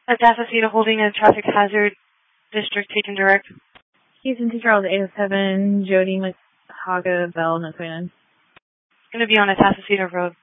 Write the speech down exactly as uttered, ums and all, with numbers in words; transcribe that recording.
Atascocita holding a traffic hazard district taken direct. Houston to Charles eight oh seven, Jody McHaga, Bell, no twenty-nine. Going to be on Atascocita Road.